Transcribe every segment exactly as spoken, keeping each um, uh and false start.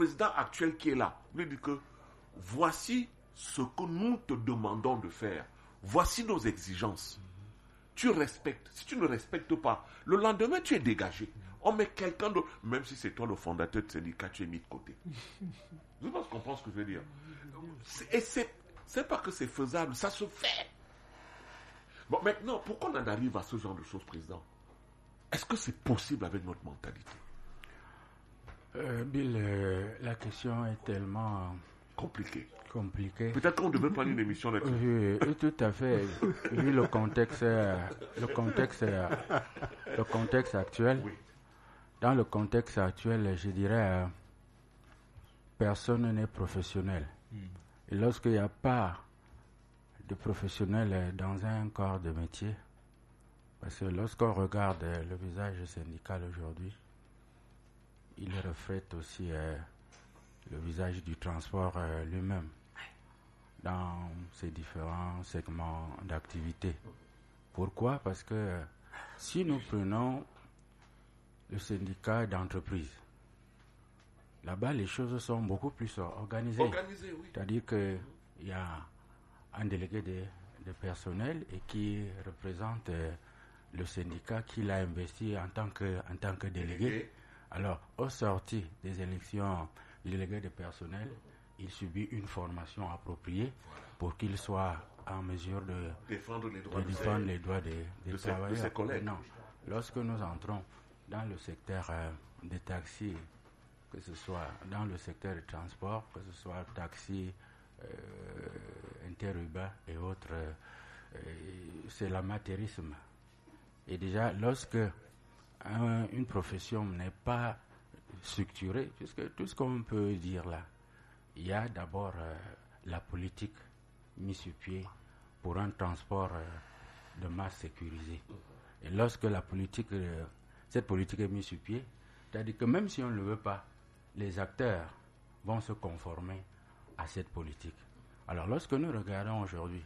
président actuel qui est là, lui dit que voici ce que nous te demandons de faire. Voici nos exigences. Tu respectes. Si tu ne respectes pas, le lendemain, tu es dégagé. On met quelqu'un d'autre. Même si c'est toi le fondateur de syndicat, tu es mis de côté. Je pense qu'on comprend ce que je veux dire. Et c'est, c'est pas que c'est faisable, ça se fait. Bon, maintenant, pourquoi on en arrive à ce genre de choses, président? Est-ce que c'est possible avec notre mentalité? Euh, Bill, euh, la question est tellement compliquée. Compliquée. Peut-être qu'on devait prendre une émission là-dessus. Oui, oui, tout à fait. Vu le contexte, euh, le contexte, euh, le contexte actuel. Oui. Dans le contexte actuel, je dirais, euh, personne n'est professionnel. Mm. Et lorsqu'il n'y a pas de professionnels dans un corps de métier, parce que lorsqu'on regarde euh, le visage syndical aujourd'hui, il reflète aussi euh, le visage du transport euh, lui-même dans ses différents segments d'activité. Pourquoi? Parce que euh, si nous prenons le syndicat d'entreprise, là-bas les choses sont beaucoup plus organisées. Organisées, oui. C'est-à-dire qu'il y a un délégué de, de personnel et qui représente euh, le syndicat qui l'a investi en tant que, en tant que délégué. délégué. Alors, au sorti des élections, le délégué de personnel, il subit une formation appropriée voilà. pour qu'il soit en mesure de défendre les droits, de de défendre ses, les droits des, des de travailleurs. Ses, de ses collègues. Non, lorsque nous entrons dans le secteur euh, des taxis, que ce soit dans le secteur du transport, que ce soit taxi, euh, interurbain et autres, euh, c'est l'amateurisme. Et déjà, lorsque un, une profession n'est pas structurée, puisque tout ce qu'on peut dire là, il y a d'abord euh, la politique mise sur pied pour un transport euh, de masse sécurisé. Et lorsque la politique, euh, cette politique est mise sur pied, c'est-à-dire que même si on ne le veut pas, les acteurs vont se conformer à cette politique. Alors lorsque nous regardons aujourd'hui,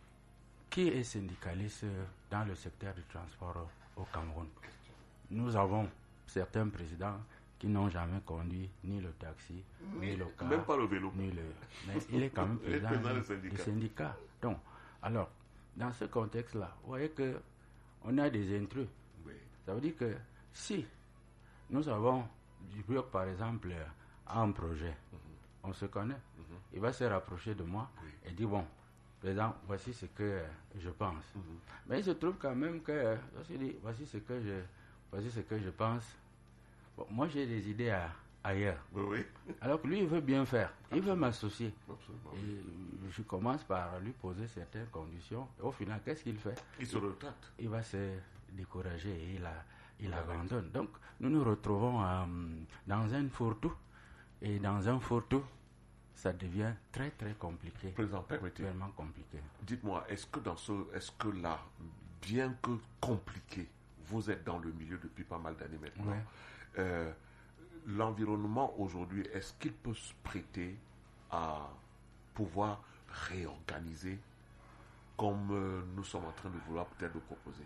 qui est syndicaliste dans le secteur du transport au Cameroun? Nous avons certains présidents qui n'ont jamais conduit ni le taxi, ni, ni le car, même pas le vélo. Ni le, mais il est quand même président du syndicat. syndicat. Donc, alors, dans ce contexte-là, vous voyez que on a des intrus. Oui. Ça veut dire que si nous avons du bloc, par exemple, un projet, mm-hmm. on se connaît, mm-hmm. il va se rapprocher de moi oui. et dire, bon, président, voici ce que je pense. Mm-hmm. Mais il se trouve quand même que, je dis, voici ce que je, voici ce que je pense. Bon, moi, j'ai des idées à, ailleurs. Oui, oui. Alors que lui, il veut bien faire. Il Absolument. veut m'associer. Absolument. Et je commence par lui poser certaines conditions. Et au final, qu'est-ce qu'il fait? Il se retraite. Il va se décourager et il, a, il abandonne. Donc, nous nous retrouvons euh, dans un fourre-tout. Et dans un fourre-tout, ça devient très, très compliqué. Président, permettez. Vraiment compliqué. Dites-moi, est-ce que dans ce, est-ce que là, bien que compliqué, vous êtes dans le milieu depuis pas mal d'années maintenant. Ouais. Euh, l'environnement aujourd'hui, est-ce qu'il peut se prêter à pouvoir réorganiser comme euh, nous sommes en train de vouloir peut-être le proposer?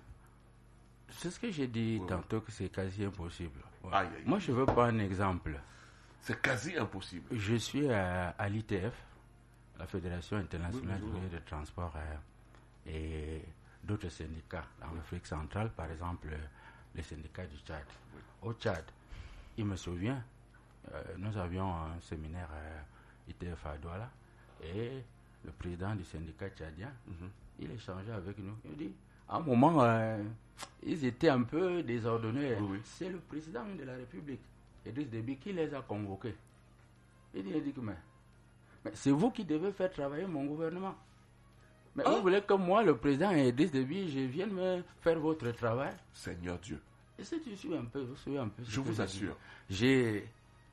C'est ce que j'ai dit oui, tantôt oui. que c'est quasi impossible. Ouais. Aïe, aïe, Moi, je veux pas un exemple. C'est quasi impossible. Je suis à, à l'I T F, la Fédération internationale oui, oui, oui. de transport euh, et d'autres syndicats dans l'Afrique centrale, par exemple les syndicats du Tchad. Oui. Au Tchad, il me souvient, euh, nous avions un séminaire euh, I T F à Douala et le président du syndicat tchadien, mm-hmm. il échangeait avec nous. Il dit, à un moment, euh, ils étaient un peu désordonnés. Oui, oui. C'est le président de la République, Idriss Déby, qui les a convoqués. Il dit, il dit mais, mais c'est vous qui devez faire travailler mon gouvernement. Mais oh. vous voulez que moi, le président Idriss Déby, je vienne me faire votre travail? Seigneur Dieu. Et si tu suis un peu, vous suivez un peu. Je vous assure. J'ai,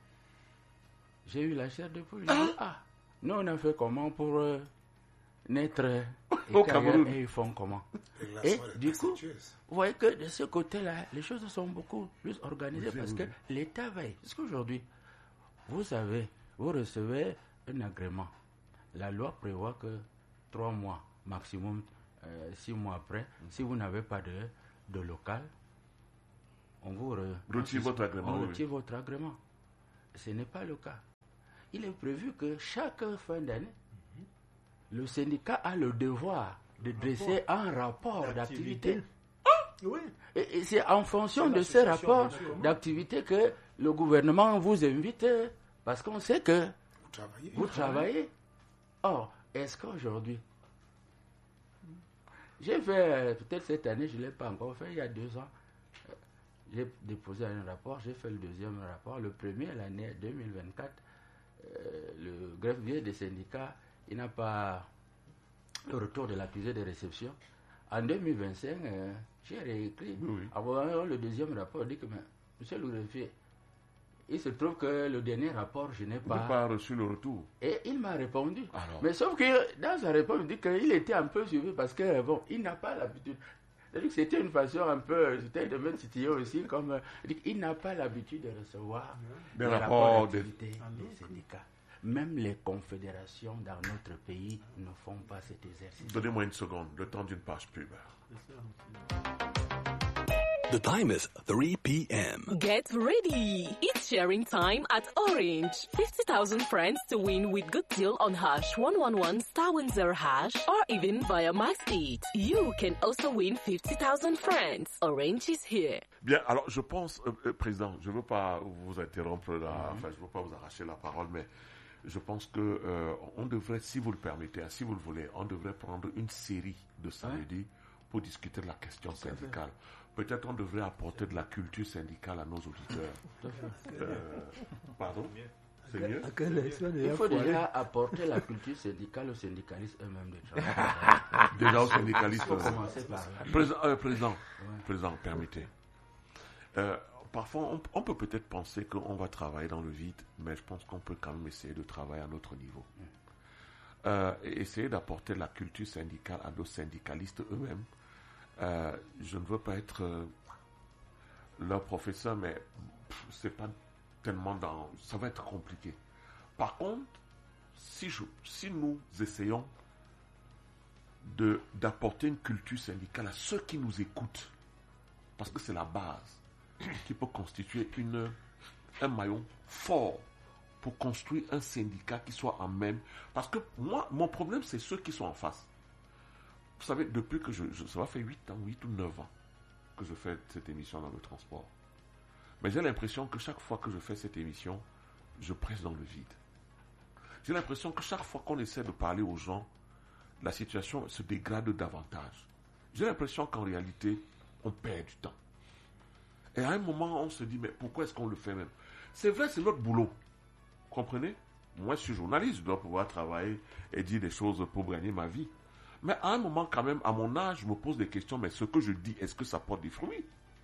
j'ai eu la chair de poule. Ah. ah, nous on a fait comment pour euh, naître euh, au Cameroun? Et ils font comment? Et du coup, vous voyez que de ce côté-là, les choses sont beaucoup plus organisées oui, parce oui. que l'État veille. Parce qu'aujourd'hui, vous savez, vous recevez un agrément. La loi prévoit que trois mois maximum, euh, six mois après, mm. si vous n'avez pas de, de local, on vous re, retire votre agrément. On oui. retire votre agrément. Ce n'est pas le cas. il est prévu que chaque fin d'année, mm-hmm. le syndicat a le devoir de dresser un rapport d'activité. Oui. Et, et c'est en fonction c'est de ces rapports d'activité que le gouvernement vous invite, parce qu'on sait que vous travaillez. Vous travaillez. Or, est-ce qu'aujourd'hui, j'ai fait, peut-être cette année, je ne l'ai pas encore fait, il y a deux ans, j'ai déposé un rapport, j'ai fait le deuxième rapport. Le premier, l'année deux mille vingt-quatre, euh, le greffier des syndicats, il n'a pas le retour de l'accusé de réception. En deux mille vingt-cinq, euh, j'ai réécrit. Oui, oui. Avant le deuxième rapport, il dit que, mais, monsieur le greffier, il se trouve que le dernier rapport, je n'ai pas... pas reçu le retour. Et il m'a répondu. Alors. Mais sauf que dans sa réponse, il dit qu'il était un peu suivi parce que, bon, il n'a pas l'habitude. C'est-à-dire que c'était une façon un peu... C'était de même situé aussi comme... Il, il n'a pas l'habitude de recevoir des les rapports rapports d'activité des... des syndicats. Même les confédérations dans notre pays ne font pas cet exercice. Donnez-moi une seconde, le temps d'une page pub. The time is three p.m. Get ready! It's sharing time at Orange. fifty thousand friends to win with good deal on hash one one one star one zero hash or even via Max eight. You can also win fifty thousand friends. Orange is here. Bien, alors je pense, euh, euh, Président, je ne veux pas vous interrompre, là, mm-hmm. enfin je ne veux pas vous arracher la parole, mais je pense que euh, on devrait, si vous le permettez, si vous le voulez, on devrait prendre une série de samedis ouais. pour discuter de la question Tout syndicale. Peut-être on devrait apporter de la culture syndicale à nos auditeurs. Euh, pardon? C'est mieux? Il faut déjà apporter la culture syndicale aux syndicalistes eux-mêmes de travail. Déjà aux syndicalistes. Il faut commencer par là. Président, euh, président, ouais. président, permettez. Euh, parfois, on, on peut peut-être penser qu'on va travailler dans le vide, mais je pense qu'on peut quand même essayer de travailler à notre niveau. Mm. Euh, et essayer d'apporter la culture syndicale à nos syndicalistes eux-mêmes. Euh, je ne veux pas être euh, leur professeur, mais pff, c'est pas tellement dans... Ça va être compliqué. Par contre, si, je, si nous essayons de, d'apporter une culture syndicale à ceux qui nous écoutent, parce que c'est la base qui peut constituer une, un maillon fort pour construire un syndicat qui soit en même. Parce que moi, mon problème, c'est ceux qui sont en face. Vous savez, depuis que je, je... Ça va faire huit ans, huit ou neuf ans que je fais cette émission dans le transport. Mais j'ai l'impression que chaque fois que je fais cette émission, je presse dans le vide. J'ai l'impression que chaque fois qu'on essaie de parler aux gens, la situation se dégrade davantage. J'ai l'impression qu'en réalité, on perd du temps. Et à un moment, on se dit, mais pourquoi est-ce qu'on le fait même? C'est vrai, c'est notre boulot. Comprenez? Moi, je suis journaliste, je dois pouvoir travailler et dire des choses pour gagner ma vie. Mais à un moment, quand même, à mon âge, je me pose des questions. Mais ce que je dis, est-ce que ça porte des fruits?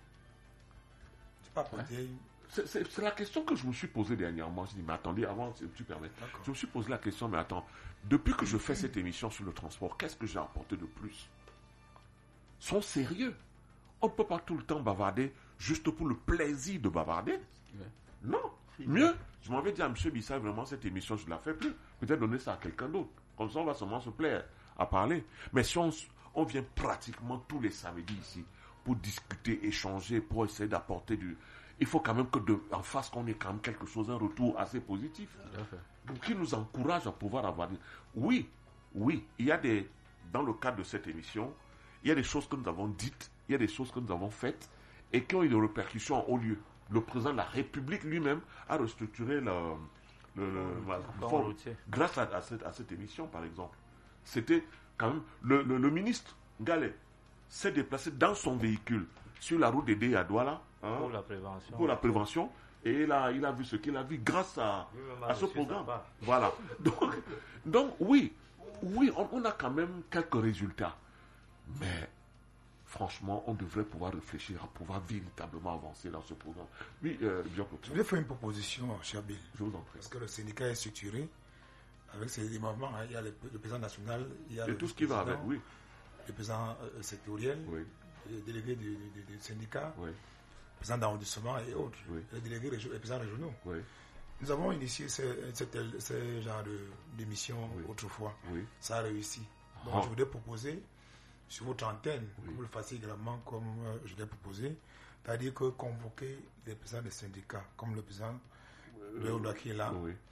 C'est pas porté. C'est, c'est, c'est la question que je me suis posée dernièrement. Je dis, mais attendez, avant, si tu permets. D'accord. Je me suis posé la question, mais attends, depuis que je fais cette émission sur le transport, qu'est-ce que j'ai apporté de plus? Sont sérieux. On ne peut pas tout le temps bavarder juste pour le plaisir de bavarder. Ouais. Non. Mieux, je m'avais dit à M. Bissay, vraiment, cette émission, je ne la fais plus. Peut-être donner ça à quelqu'un d'autre. Comme ça, on va seulement se plaire à parler. Mais si on, on vient pratiquement tous les samedis ici pour discuter, échanger, pour essayer d'apporter du... Il faut quand même que de, en face qu'on ait quand même quelque chose, un retour assez positif. Donc, qui nous encourage à pouvoir avoir... Des... Oui, oui, il y a des... Dans le cadre de cette émission, il y a des choses que nous avons dites, il y a des choses que nous avons faites et qui ont eu des répercussions en haut lieu. Le président de la République lui-même a restructuré le... le, le, le fond, grâce à, à, cette, à cette émission, par exemple. C'était quand même... Le, le, le ministre Gallet s'est déplacé dans son véhicule sur la route d'Aidé à Douala. Hein, pour la prévention. Pour la prévention. Et il a, il a vu ce qu'il a vu grâce à, à ce programme. Voilà. Donc, donc oui, oui on, on a quand même quelques résultats. Mais franchement, on devrait pouvoir réfléchir à pouvoir véritablement avancer dans ce programme. Oui, euh, bien Je voulais faire une proposition, cher Bill. Je vous en prie. Parce que le syndicat est structuré avec ses mouvements. Hein. Il y a le, le président national, il y a et le tout ce qui va avec, oui. Le président euh, sectoriel, oui. Les délégués du, du, du syndicat, oui. Le président d'arrondissement et autres, oui. Les délégués régio- les présidents régionaux. Oui. Nous avons initié ce, ce, ce, ce genre de, d'émission oui. autrefois. Oui. Ça a réussi. Donc, oh. je voudrais proposer sur votre antenne, oui. que vous le fassiez également comme euh, je l'ai proposé, c'est-à-dire que convoquer les présidents des syndicats, comme le président euh, Léo qui est là. Oui.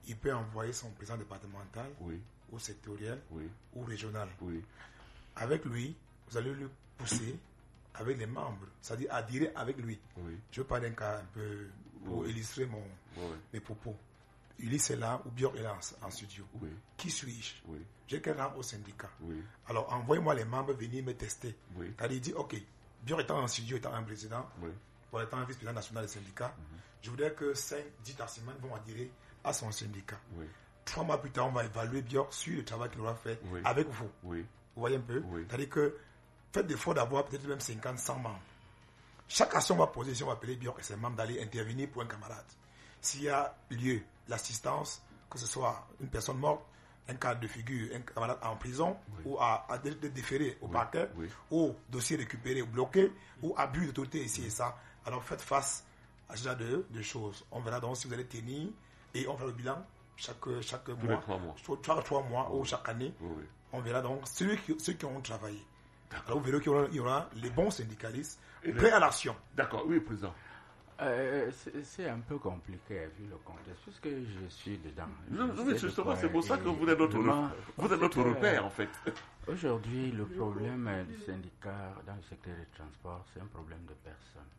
il peut envoyer son président départemental, oui. ou sectoriel, oui. ou régional. Oui. Avec lui, vous allez le pousser avec les membres, c'est-à-dire adhérer avec lui. Oui. Je veux parler d'un cas un peu pour oui. illustrer mon, oui. mes propos. Ulysse est là ou Björk est là en, en studio. Oui. Qui suis-je? Oui. J'ai qu'un rang au syndicat. Oui. Alors envoyez-moi les membres venir me tester. Oui. Car il dit, ok, Björk étant en studio, étant un président, oui. pour étant un vice-président national du syndicat, mm-hmm. je voudrais que cinq, dix taximans vont adhérer à son syndicat. Oui. Trois mois plus tard, on va évaluer Björk sur le travail qu'il aura fait oui. avec vous. Oui. Vous voyez un peu? Oui. C'est-à-dire que faites l'effort d'avoir peut-être même cinquante, cent membres. Chaque action va poser, si on va appeler Björk et ses membres d'aller intervenir pour un camarade. S'il y a lieu, l'assistance, que ce soit une personne morte, un cas de figure, un camarade en prison, oui. ou à, à dé- dé- déféré au oui. parquet, oui. ou dossier récupéré ou bloqué, ou abus d'autorité ici et ça. Alors faites face à ce genre de, de choses. On verra donc si vous allez tenir et on fera le bilan chaque, chaque Tous mois, les trois mois, trois, trois mois oui. ou chaque année. Oui, oui. On verra donc ceux qui, ceux qui ont travaillé. Alors vous verrez qu'il y aura, il y aura les bons syndicalistes Et prêts le... à l'action. D'accord, oui, président. Euh, c'est, c'est un peu compliqué vu le contexte, puisque je suis dedans. Je non, oui, justement, c'est pour ça que et, vous êtes notre, vraiment, vous êtes notre repère, en fait. Aujourd'hui, le problème du syndicat dans le secteur des transports, c'est un problème de personnes.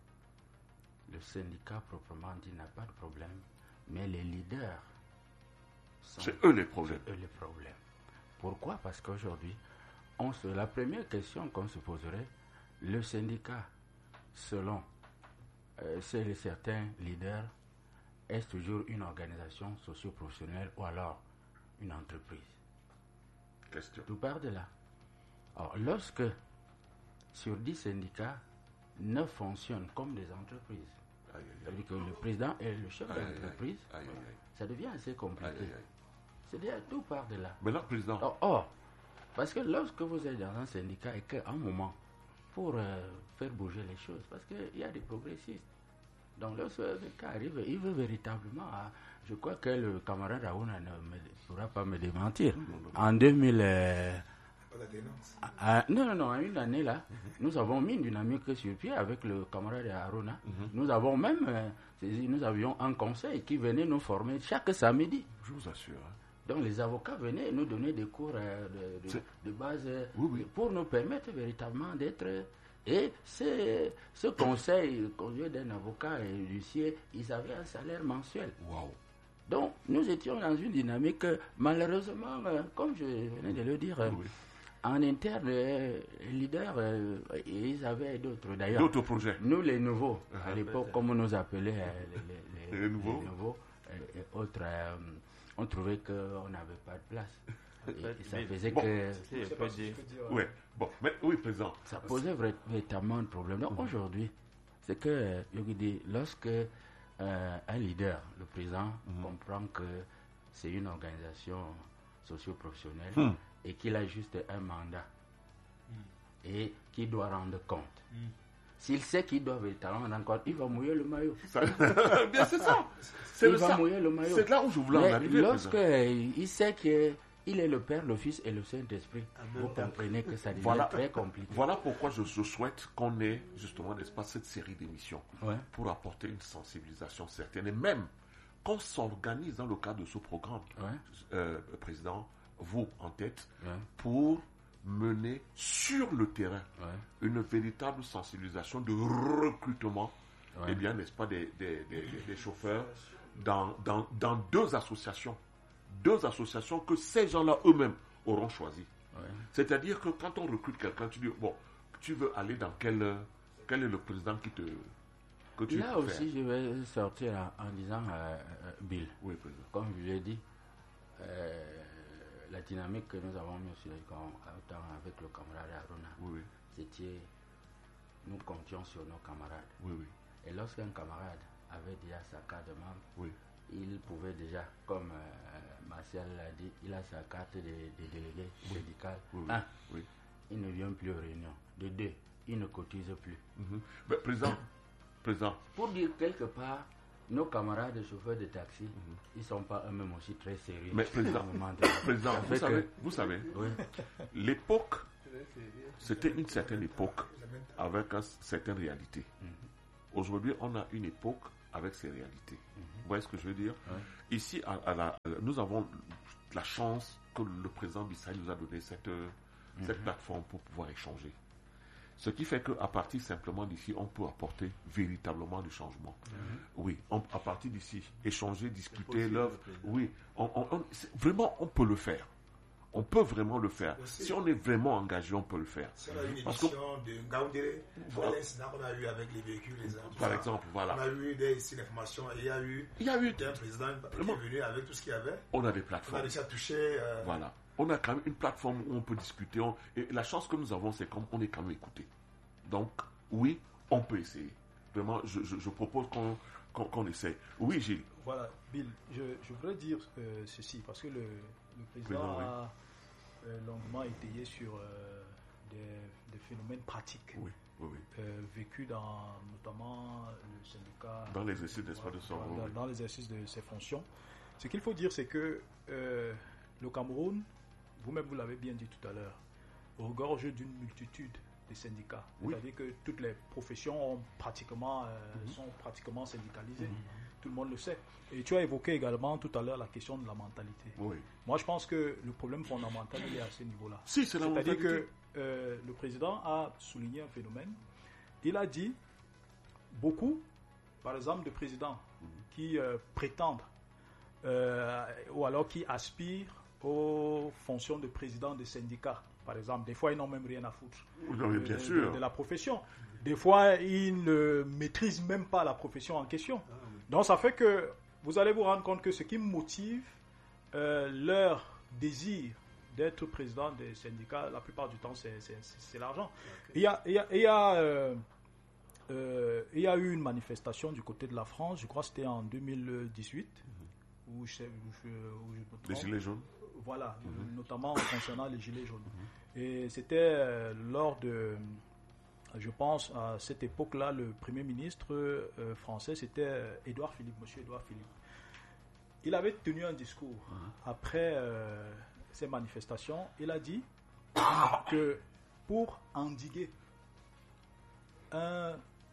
Le syndicat, proprement dit, n'a pas de problème, mais les leaders sont... C'est eux les problèmes. C'est eux les problèmes. Pourquoi? Parce qu'aujourd'hui, on se, la première question qu'on se poserait, le syndicat, selon euh, c'est certains leaders, est toujours une organisation socio-professionnelle ou alors une entreprise? Question. Tout part de là. Alors, lorsque sur dix syndicats, neuf fonctionnent comme des entreprises, Aïe, aïe, aïe. c'est-à-dire que le président est le chef Aïe, aïe, d'entreprise, aïe, aïe, aïe. ça devient assez compliqué. Aïe, aïe, aïe. C'est-à-dire tout part de là. Mais là, président, Or, or, parce que lorsque vous êtes dans un syndicat et qu'à un moment, pour euh, faire bouger les choses, parce qu'il y a des progressistes, donc lorsque le cas arrive, il veut véritablement, hein, je crois que le camarade Raouna ne me, pourra pas me démentir, en deux mille... Euh, Pas la dénonce. ah, non, non, non, en une année là, mm-hmm. nous avons mis une dynamique sur pied avec le camarade Aruna. Mm-hmm. Nous avons même, euh, saisi, nous avions un conseil qui venait nous former chaque samedi. je vous assure. Hein. Donc les avocats venaient nous donner des cours euh, de, de, de base euh, oui, oui. pour nous permettre véritablement d'être... Et c'est, ce conseil conduit d'un avocat et huissier, ils avaient un salaire mensuel. Wow. Donc nous étions dans une dynamique, malheureusement, euh, comme je venais de le dire, Oui. en interne, euh, les leaders, euh, ils avaient d'autres d'ailleurs. D'autres projets. Nous les nouveaux, Uh-huh. à l'époque, comme on nous appelait euh, les, les, les, Les nouveaux. les nouveaux, euh, et autres, euh, on trouvait qu'on n'avait pas de place. Et, et ça faisait Bon. que C'est un peu dit. Oui, bon, mais oui, président. ça posait vra- véritablement un problème. Donc aujourd'hui, c'est que, euh, Yogi dit, lorsque euh, un leader, le président, Mhm. comprend que c'est une organisation socio-professionnelle Hmm. et qu'il a juste un mandat et qu'il doit rendre compte. S'il sait qu'il doit véritablement rendre compte, il va mouiller le maillot. Ça- Bien, c'est ça. C'est Il le va ça. mouiller le maillot. C'est là où je voulais en Mais arriver. lorsque président. euh, il sait qu'il est le Père, le Fils et le Saint-Esprit, vous comprenez que ça devient Voilà. très compliqué. Voilà pourquoi je, je souhaite qu'on ait justement, n'est-ce pas, cette série d'émissions Ouais. pour apporter une sensibilisation certaine et même qu'on s'organise dans le cadre de ce programme, Ouais. euh, Président, vous en tête, Ouais. pour mener sur le terrain Ouais. une véritable sensibilisation de recrutement, Ouais. eh bien, n'est-ce pas, des, des, des, des- des chauffeurs dans, dans, dans deux associations. Deux associations que ces gens-là eux-mêmes auront choisies. Ouais. C'est-à-dire que quand on recrute quelqu'un, tu dis, bon, tu veux aller dans quel, quel est le président qui te... Que tu Là préfères. aussi, je vais sortir en, en disant, euh, euh, Bill, Oui, président. comme je l'ai dit, euh, la dynamique que nous avons mis sur autant avec le camarade Aruna, Oui, oui, c'était, nous comptions sur nos camarades. oui, oui. Et lorsqu'un camarade avait déjà sa carte de membre, Oui. il pouvait déjà, comme euh, Martial l'a dit, il a sa carte de, de délégué syndical. Oui, oui, Un, oui. il ne vient plus aux réunions. De deux, il ne cotise plus. Mhm. Mais, président, président, Pour dire quelque part, nos camarades chauffeurs de taxi, ils ne sont pas eux-mêmes aussi très sérieux. mais président, À un moment donné. président, Ça vous fait savez, que- vous savez, Oui. l'époque, c'était une certaine époque avec une certaine réalité. Aujourd'hui, on a une époque avec ses réalités. Vous voyez ce que je veux dire? Ouais. Ici, à, à la, nous avons la chance que le président Bissau nous a donné cette, mm-hmm. cette plateforme pour pouvoir échanger. Ce qui fait qu'à partir simplement d'ici, on peut apporter véritablement du changement. Mm-hmm. Oui, on, à partir d'ici, échanger, discuter l'œuvre. Oui, on, on, on, vraiment, on peut le faire. On peut vraiment le faire. Aussi, si on est vraiment engagé, on peut le faire. Si on a eu une édition que, de Ngaoundéré, voilà l'incident qu'on a eu avec les véhicules, les armes. Par exemple, voilà. On a eu des ici l'information et il y a eu, il y a eu un président qui est venu avec tout ce qu'il y avait. On a des plateformes. On a réussi à toucher. Euh, voilà. On a quand même une plateforme où on peut discuter. On, et la chance que nous avons, c'est qu'on est quand même écouté. Donc, oui, on peut essayer. Vraiment, je, je, je propose qu'on, qu'on, qu'on essaye. Oui, Gilles. Voilà, Bill, je, je voudrais dire euh, ceci, parce que le, le président oui, non, a oui. euh, longuement étayé sur euh, des, des phénomènes pratiques oui, oui, oui. Euh, vécus dans notamment le syndicat. Dans l'exercice, n'est-ce pas, de son dans, oui. dans l'exercice de ses fonctions. Ce qu'il faut dire, c'est que euh, le Cameroun, vous-même vous l'avez bien dit tout à l'heure, regorge d'une multitude des syndicats. Oui. C'est-à-dire que toutes les professions ont pratiquement, euh, mm-hmm. sont pratiquement syndicalisées. Mm-hmm. Tout le monde le sait. Et tu as évoqué également tout à l'heure la question de la mentalité. Oui. Moi, je pense que le problème fondamental il est à ce niveau-là. Si, c'est la C'est-à-dire mentalité. que euh, le président a souligné un phénomène. Il a dit beaucoup, par exemple, de présidents mm-hmm. qui euh, prétendent euh, ou alors qui aspirent aux fonctions de président de syndicats. Par exemple, des fois, ils n'ont même rien à foutre oui, bien de, sûr. De, de la profession. Des fois, ils ne maîtrisent même pas la profession en question. Donc, ça fait que vous allez vous rendre compte que ce qui motive euh, leur désir d'être président des syndicats, la plupart du temps, c'est, c'est, c'est l'argent. Il y a, il y a, il y a, euh, euh, il y a eu une manifestation du côté de la France, je crois que c'était en deux mille dix-huit, mm-hmm. où, je, où, je, où je me trompe. Les gilets jaunes. Voilà, mm-hmm. notamment concernant les gilets jaunes. Mm-hmm. Et c'était euh, lors de, je pense, à cette époque-là, le Premier ministre euh, français, c'était euh, Édouard Philippe, Monsieur Édouard Philippe. Il avait tenu un discours mm-hmm. après euh, ces manifestations. Il a dit que pour endiguer un,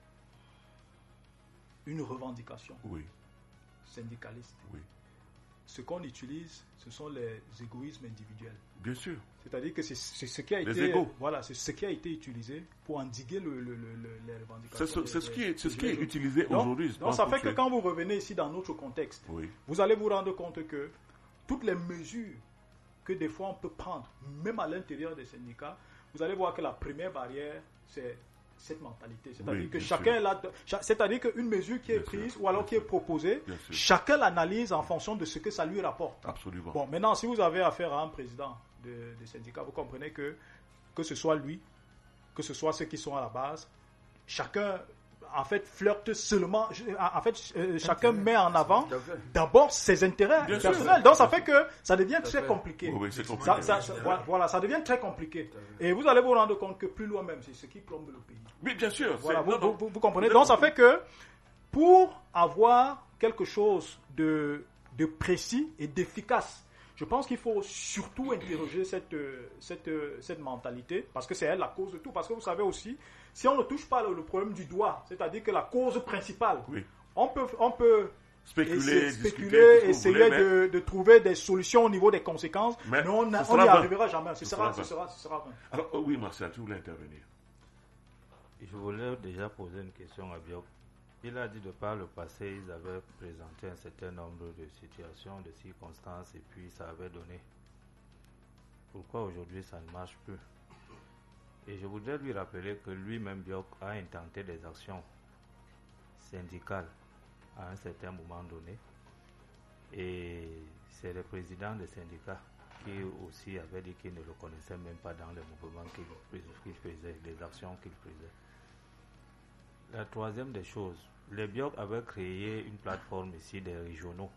une revendication oui. syndicaliste, oui. ce qu'on utilise, ce sont les égoïsmes individuels. Bien sûr. C'est-à-dire que c'est, c'est ce qui a les été, égos. voilà, c'est ce qui a été utilisé pour endiguer le, le, le, le, les revendications. C'est ce, des, c'est ce qui est, des, c'est ce des qui est utilisé donc, aujourd'hui. Donc ça fait que quand vous revenez ici dans notre contexte, oui. vous allez vous rendre compte que toutes les mesures que des fois on peut prendre, même à l'intérieur des syndicats, vous allez voir que la première barrière, c'est cette mentalité. C'est-à-dire oui, que chacun l'a, c'est-à-dire qu'une mesure qui est bien prise sûr, ou alors qui sûr. est proposée, chacun l'analyse en fonction de ce que ça lui rapporte. Absolument. Bon, maintenant, si vous avez affaire à un président de, de syndicat, vous comprenez que que ce soit lui, que ce soit ceux qui sont à la base, chacun en fait flirte seulement, en fait euh, chacun met en avant d'abord ses intérêts bien personnels. Sûr. Donc ça fait que ça devient très fait. compliqué. Oui, c'est compliqué. Ça, ça, ça, voilà, voilà, ça devient très compliqué. Et vous allez vous rendre compte que plus loin même, c'est ce qui plombe le pays. Oui, bien sûr. Voilà, vous, non, non. Vous, vous comprenez. Donc ça fait que pour avoir quelque chose de, de précis et d'efficace, je pense qu'il faut surtout interroger cette, cette, cette mentalité, parce que c'est elle la cause de tout. Parce que vous savez aussi, si on ne touche pas le, le problème du doigt, c'est-à-dire que la cause principale, oui. on peut, on peut spéculer, essayer, spéculer essayer voulez, de, mais... de trouver des solutions au niveau des conséquences, mais, mais on n'y arrivera jamais. Ce, ce sera, ce sera, ce sera Alors, oh oui, Marcel, tu voulais intervenir. Je voulais déjà poser une question à Biok. Il a dit de par le passé, ils avaient présenté un certain nombre de situations, de circonstances, et puis ça avait donné. Pourquoi aujourd'hui ça ne marche plus? Et je voudrais lui rappeler que lui-même, Biok, a intenté des actions syndicales à un certain moment donné. Et c'est le président des syndicats qui aussi avait dit qu'il ne le connaissait même pas dans les mouvements qu'il, qu'il faisait, les actions qu'il faisait. La troisième des choses, les Biok avaient créé une plateforme ici des régionaux.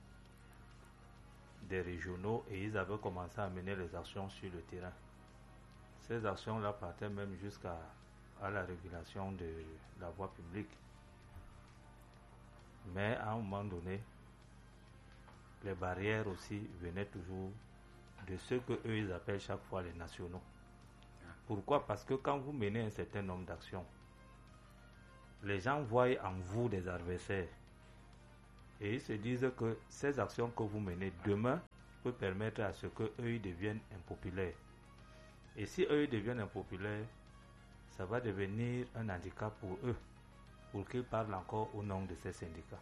Des régionaux et ils avaient commencé à mener les actions sur le terrain. Ces actions-là partaient même jusqu'à à la régulation de la voie publique. Mais à un moment donné, les barrières aussi venaient toujours de ce que eux ils appellent chaque fois les nationaux. Pourquoi? Parce que quand vous menez un certain nombre d'actions, les gens voient en vous des adversaires. Et ils se disent que ces actions que vous menez demain peut permettre à ce qu'eux ils deviennent impopulaires. Et si eux ils deviennent impopulaires, ça va devenir un handicap pour eux, pour qu'ils parlent encore au nom de ces syndicats.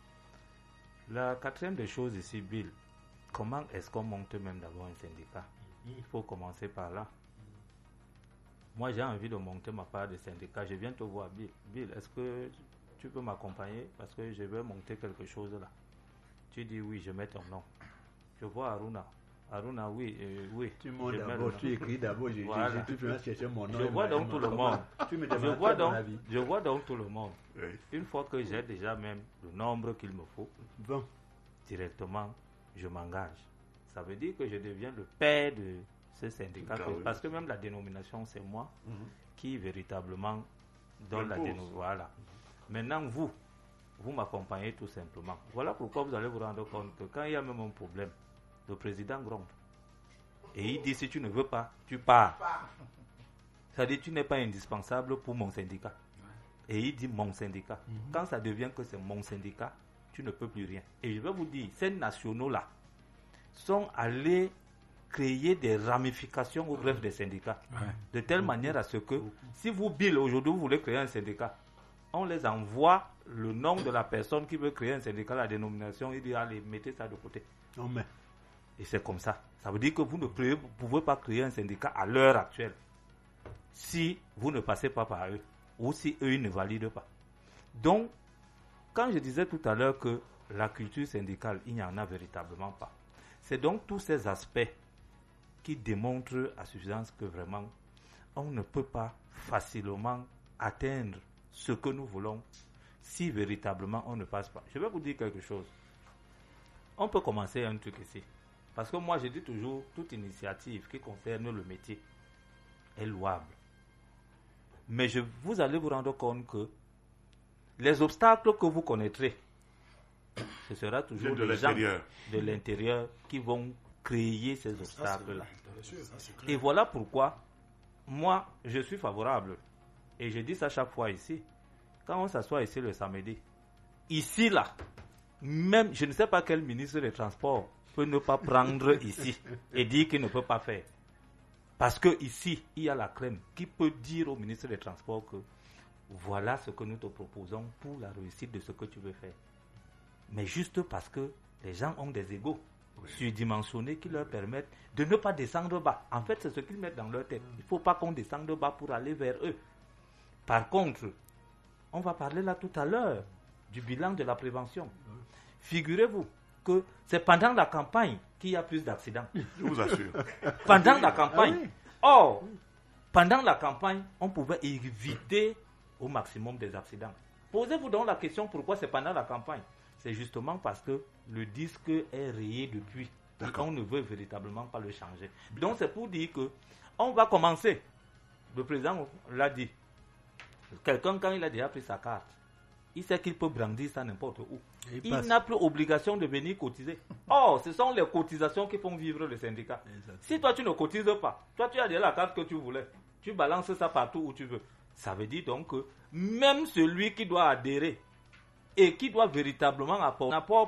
La quatrième des choses ici, Bill, comment est-ce qu'on monte même d'abord un syndicat? Il faut commencer par là. Moi, j'ai envie de monter ma part de syndicat. Je viens te voir, Bill. Bill, est-ce que tu peux m'accompagner? Parce que je veux monter quelque chose là. Tu dis oui, je mets ton nom. Je vois Aruna. Aruna, oui, euh, oui. Tu montes d'abord, tu écris d'abord, je, voilà. je, je, tu vas chercher mon nom. Je vois donc tout le monde. Tu me je, vois donc, je vois donc tout le monde. Oui. Une fois que j'ai déjà même le nombre qu'il me faut, bon. directement, je m'engage. Ça veut dire que je deviens le père de ce syndicat. Que, oui. Parce que même la dénomination, c'est moi mm-hmm. qui véritablement donne la dénomination. Voilà. Mm-hmm. Maintenant, vous, vous m'accompagnez tout simplement. Voilà pourquoi vous allez vous rendre compte que quand il y a même un problème, le président gronde. Et il dit, si tu ne veux pas, tu pars. Ça dit, tu n'es pas indispensable pour mon syndicat. Et il dit, mon syndicat. Mm-hmm. Quand ça devient que c'est mon syndicat, tu ne peux plus rien. Et je vais vous dire, ces nationaux-là sont allés créer des ramifications au greffe des syndicats. Ouais. De telle manière à ce que, si vous, Bill, aujourd'hui, vous voulez créer un syndicat, on les envoie le nom de la personne qui veut créer un syndicat, la dénomination, il dit, allez, mettez ça de côté. Oh, mais. Et c'est comme ça. Ça veut dire que vous ne pouvez, pouvez pas créer un syndicat à l'heure actuelle si vous ne passez pas par eux ou si eux ne valident pas. Donc, quand je disais tout à l'heure que la culture syndicale, il n'y en a véritablement pas. C'est donc tous ces aspects qui démontrent à suffisance que vraiment, on ne peut pas facilement atteindre ce que nous voulons si véritablement on ne passe pas. Je vais vous dire quelque chose. On peut commencer un truc ici. Parce que moi, je dis toujours, toute initiative qui concerne le métier est louable. Mais je, vous allez vous rendre compte que les obstacles que vous connaîtrez, ce sera toujours de les gens l'intérieur. de l'intérieur qui vont créer ces obstacles-là. Et voilà pourquoi, moi, je suis favorable. Et je dis ça chaque fois ici. Quand on s'assoit ici le samedi, ici, là, même, je ne sais pas quel ministre des Transports peut ne pas prendre ici et dire qu'il ne peut pas faire. Parce que ici, il y a la crème qui peut dire au ministre des Transports que voilà ce que nous te proposons pour la réussite de ce que tu veux faire. Mais juste parce que les gens ont des égos oui. surdimensionnés qui leur permettent de ne pas descendre bas. En fait, c'est ce qu'ils mettent dans leur tête. Il ne faut pas qu'on descende bas pour aller vers eux. Par contre, on va parler là tout à l'heure du bilan de la prévention. Oui. Figurez-vous que c'est pendant la campagne qu'il y a plus d'accidents. Je vous assure. Pendant la campagne. Ah oui. Or, pendant la campagne, on pouvait éviter au maximum des accidents. Posez-vous donc la question pourquoi c'est pendant la campagne. C'est justement parce que le disque est rayé depuis. D'accord. On ne veut véritablement pas le changer. Donc c'est pour dire que on va commencer. Le président l'a dit. Quelqu'un, quand il a déjà pris sa carte, il sait qu'il peut brandir ça n'importe où. Il, il n'a plus obligation de venir cotiser. Or, ce sont les cotisations qui font vivre le syndicat. Exactement. Si toi tu ne cotises pas, toi tu as déjà la carte que tu voulais, tu balances ça partout où tu veux. Ça veut dire donc que même celui qui doit adhérer et qui doit véritablement apporter un apport